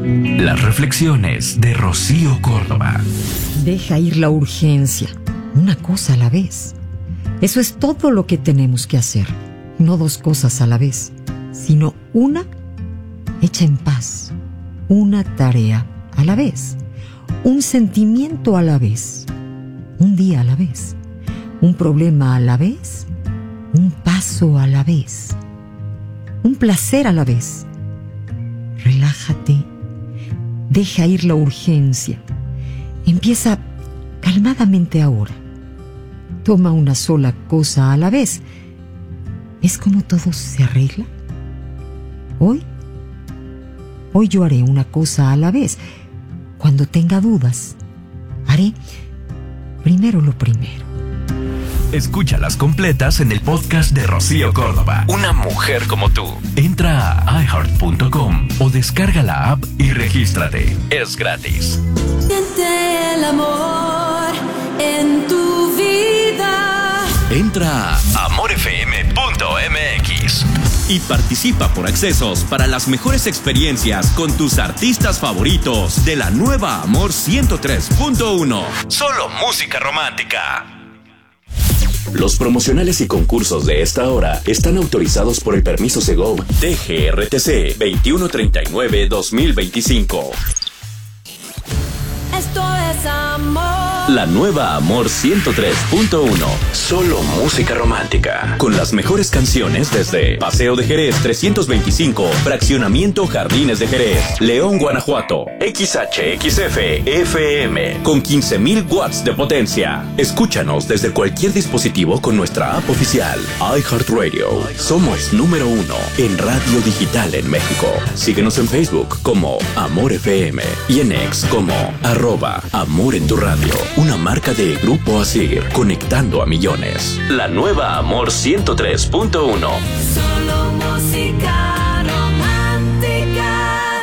Las reflexiones de Rocío Córdoba. Deja ir la urgencia, una cosa a la vez. Eso es todo lo que tenemos que hacer. No dos cosas a la vez, sino una hecha en paz. Una tarea a la vez. Un sentimiento a la vez. Un día a la vez. Un problema a la vez. Un paso a la vez. Un placer a la vez. Relájate. Deja ir la urgencia. Empieza calmadamente ahora. Toma una sola cosa a la vez. ¿Es como todo se arregla? Hoy yo haré una cosa a la vez. Cuando tenga dudas, haré primero lo primero. Escúchalas completas en el podcast de Rocío Córdoba. Una mujer como tú. Entra a iHeart.com o descarga la app y regístrate. Es gratis. Siente el amor en tu vida. Entra a amorfm.mx y participa por accesos para las mejores experiencias con tus artistas favoritos de la nueva Amor 103.1. Solo música romántica. Los promocionales y concursos de esta hora están autorizados por el permiso Segov DGRTC 2139-2025. Esto es amor. La nueva Amor 103.1. Solo música romántica. Con las mejores canciones desde Paseo de Jerez 325, Fraccionamiento Jardines de Jerez, León, Guanajuato. XHXF FM con 15,000 watts de potencia. Escúchanos desde cualquier dispositivo con nuestra app oficial. iHeartRadio. Somos número 1 en radio digital en México. Síguenos en Facebook como Amor FM y en X como @Amor en tu radio. Una marca de Grupo Asir, conectando a millones. La nueva Amor 103.1. Solo música romántica.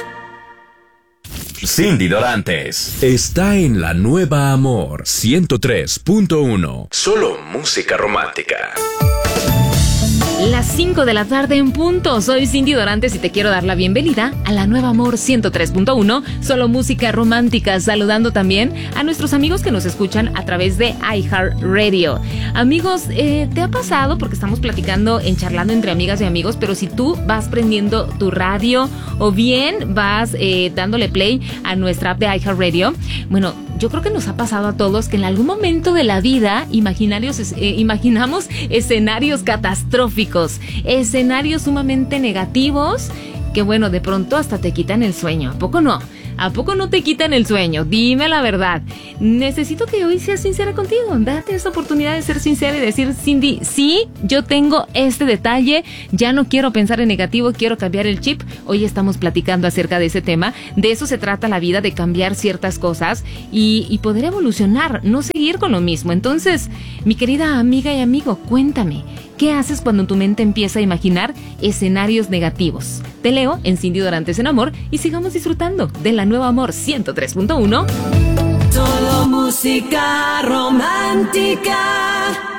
Cindy Dorantes está en la nueva Amor 103.1. Solo música romántica. Las 5 de la tarde en punto. Soy Cindy Dorantes y te quiero dar la bienvenida a la nueva Amor 103.1, solo música romántica, saludando también a nuestros amigos que nos escuchan a través de iHeartRadio. Amigos, ¿te ha pasado? Porque estamos platicando charlando entre amigas y amigos, pero si tú vas prendiendo tu radio o bien vas dándole play a nuestra app de iHeartRadio, bueno, yo creo que nos ha pasado a todos que en algún momento de la vida imaginamos escenarios catastróficos, escenarios sumamente negativos que, bueno, de pronto hasta te quitan el sueño. ¿A poco no? ¿A poco no te quitan el sueño? Dime la verdad. Necesito que hoy seas sincera contigo. Date esta oportunidad de ser sincera y decir, Cindy, sí, yo tengo este detalle, ya no quiero pensar en negativo, quiero cambiar el chip. Hoy estamos platicando acerca de ese tema. De eso se trata la vida, de cambiar ciertas cosas y poder evolucionar, no seguir con lo mismo. Entonces, mi querida amiga y amigo, cuéntame, ¿qué haces cuando tu mente empieza a imaginar escenarios negativos? Te leo en Cindy Dorantes en Amor y sigamos disfrutando de la nueva Amor 103.1. Solo música romántica.